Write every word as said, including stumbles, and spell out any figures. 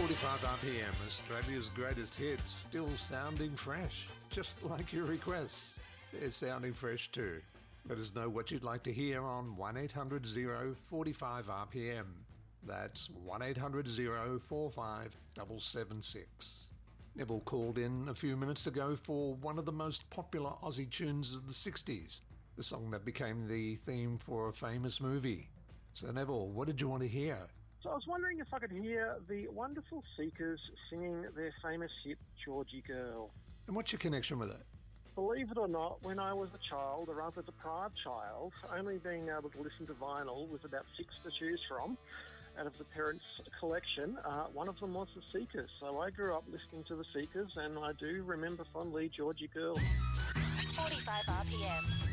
forty-five R P M, Australia's greatest hits, still sounding fresh, just like your requests. They're sounding fresh too. Let us know what you'd like to hear on one eight hundred oh forty-five R P M. That's one eight hundred oh forty-five seven seven six. Neville called in a few minutes ago for one of the most popular Aussie tunes of the sixties, the song that became the theme for a famous movie. So Neville, what did you want to hear? So I was wondering if I could hear the wonderful Seekers singing their famous hit, Georgie Girl. And what's your connection with it? Believe it or not, when I was a child, a rather deprived child, only being able to listen to vinyl with about six to choose from out of the parents' collection, uh, one of them was the Seekers. So I grew up listening to the Seekers, and I do remember fondly Georgie Girl. forty-five R P M.